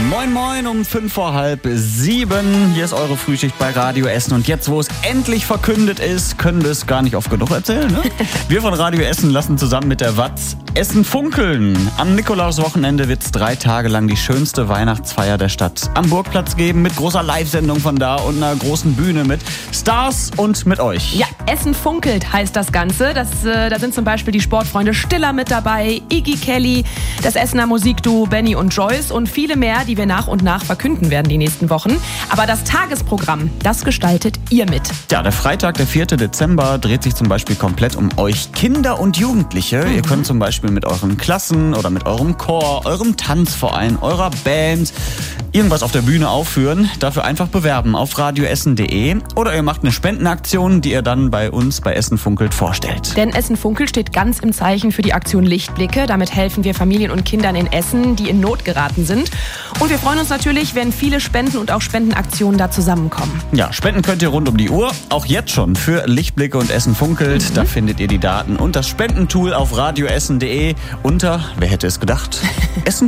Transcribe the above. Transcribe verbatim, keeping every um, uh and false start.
Moin Moin um fünf vor halb sieben. Hier ist eure Frühschicht bei Radio Essen. Und jetzt, wo es endlich verkündet ist, können wir es gar nicht oft genug erzählen. Ne? Wir von Radio Essen lassen zusammen mit der Watz Essen funkeln. Am Nikolauswochenende wird es drei Tage lang die schönste Weihnachtsfeier der Stadt am Burgplatz geben. Mit großer Live-Sendung von da und einer großen Bühne mit Stars und mit euch. Ja, Essen funkelt heißt das Ganze. Das, äh, da sind zum Beispiel die Sportfreunde Stiller mit dabei, Iggy Kelly, das Essener Musikduo Benny und Joyce und viele mehr, die wir nach und nach verkünden werden die nächsten Wochen. Aber das Tagesprogramm, das gestaltet ihr mit. Ja, der Freitag, der vierte Dezember, dreht sich zum Beispiel komplett um euch Kinder und Jugendliche. Mhm. Ihr könnt zum Beispiel mit euren Klassen oder mit eurem Chor, eurem Tanzverein, eurer Band irgendwas auf der Bühne aufführen. Dafür einfach bewerben auf radioessen punkt de oder ihr macht eine Spendenaktion, die ihr dann bei uns bei Essen funkelt vorstellt. Denn Essen funkelt steht ganz im Zeichen für die Aktion Lichtblicke. Damit helfen wir Familien und Kindern in Essen, die in Not geraten sind. Und wir freuen uns natürlich, wenn viele Spenden und auch Spendenaktionen da zusammenkommen. Ja, spenden könnt ihr rund um die Uhr, auch jetzt schon für Lichtblicke und Essen funkelt. Mhm. Da findet ihr die Daten und das Spendentool auf radioessen punkt de unter, wer hätte es gedacht, Essen